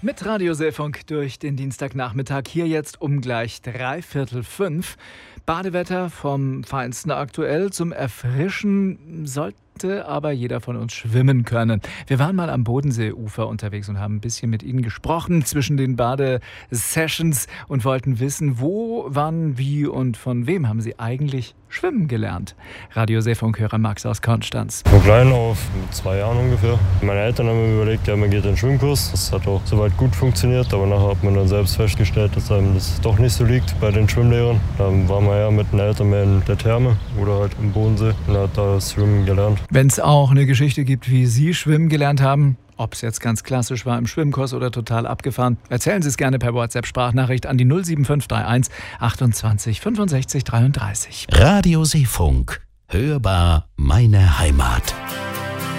Mit Radio Seefunk durch den Dienstagnachmittag, hier jetzt um gleich 4:45. Badewetter vom Feinsten aktuell. Zum Erfrischen sollte aber jeder von uns schwimmen können. Wir waren mal am Bodenseeufer unterwegs und haben ein bisschen mit Ihnen gesprochen zwischen den Badesessions und wollten wissen, wo, wann, wie und von wem haben Sie eigentlich schwimmen gelernt? Radio Seefunk-Hörer Max aus Konstanz. Von klein auf, mit 2 Jahren ungefähr. Meine Eltern haben mir überlegt, ja, man geht in den Schwimmkurs. Das hat auch soweit gut funktioniert, aber nachher hat man dann selbst festgestellt, dass einem das doch nicht so liegt bei den Schwimmlehrern. Dann war man ja mit den Eltern mehr in der Therme oder halt im Bodensee und hat da das Schwimmen gelernt. Wenn es auch eine Geschichte gibt, wie Sie schwimmen gelernt haben, ob es jetzt ganz klassisch war im Schwimmkurs oder total abgefahren, erzählen Sie es gerne per WhatsApp-Sprachnachricht an die 07531 28 65 33. Radio Seefunk. Hörbar meine Heimat.